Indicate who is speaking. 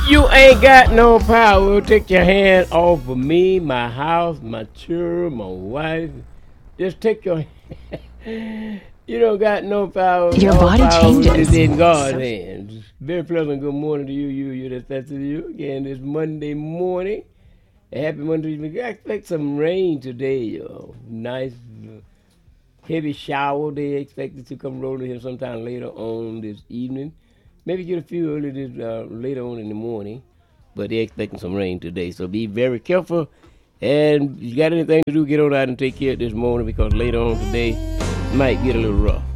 Speaker 1: You ain't got no power. Take your hand off of me, my house, my children, my wife. Just take your You don't got no power.
Speaker 2: Your
Speaker 1: All
Speaker 2: body
Speaker 1: power is
Speaker 2: changes.
Speaker 1: in God's
Speaker 2: So
Speaker 1: hands. Very pleasant good morning to you that's to you again this Monday morning. Happy Monday. We expect some rain today. Nice heavy shower. They expected to come rolling here sometime later on this evening. Maybe get a few early later on in the morning. But they're expecting some rain today. So be very careful. And if you got anything to do, get on out and take care of this morning because later on today might get a little rough.